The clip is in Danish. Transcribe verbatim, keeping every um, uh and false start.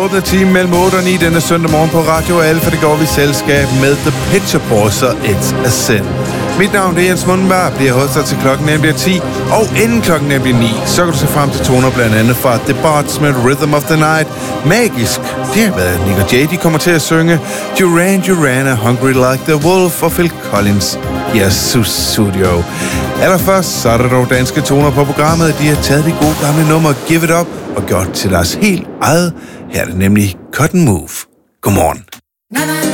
overordnede time mellem otte og ni denne søndag morgen på Radio Alfa. Det går vi i selskab med The Picture Boys og It's a Sin. Mit navn det er Jens Mundberg, bliver hos dig til klokken nemlig ti, og inden klokken nemlig ni, så kan du se frem til toner blandt andet fra The Bots med Rhythm of the Night. Magisk, det har været Nick og Jay, de kommer til at synge Duran Duran er Hungry Like the Wolf og Phil Collins i Asus Studio. Allerførst, så er der dog danske toner på programmet. De har taget de gode gamle numre Give It Up og gjort til deres helt eget. Her er det nemlig Cut and Move. Godmorgen.